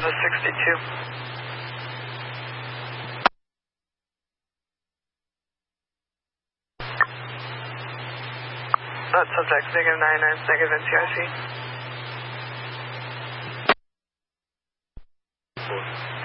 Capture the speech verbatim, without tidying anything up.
sixty-two. That subject, negative nine nine, negative N T I C.